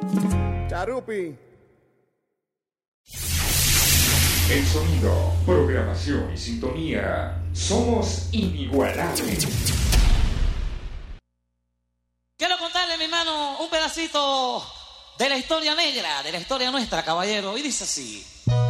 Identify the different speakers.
Speaker 1: Charupi.
Speaker 2: El sonido, programación y sintonía. Somos inigualables.
Speaker 3: Quiero contarle, mi hermano, un pedacito de la historia negra, de la historia nuestra, caballero. Y dice así.